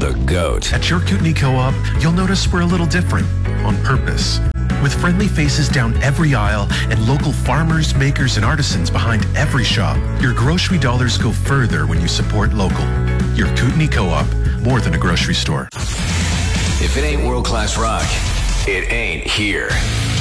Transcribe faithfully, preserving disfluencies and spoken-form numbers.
the GOAT. At your Kootenai Co-op, you'll notice we're a little different, on purpose. With friendly faces down every aisle and local farmers, makers, and artisans behind every shop, your grocery dollars go further when you support local. Your Kootenai Co-op, more than a grocery store. If it ain't world-class rock, it ain't here.